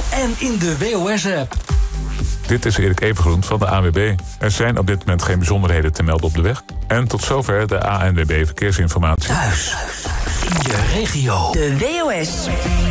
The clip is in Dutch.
en in de WOS-app. Dit is Erik Evengroen van de ANWB. Er zijn op dit moment geen bijzonderheden te melden op de weg. En tot zover de ANWB Verkeersinformatie. Thuis, in je regio. De WOS.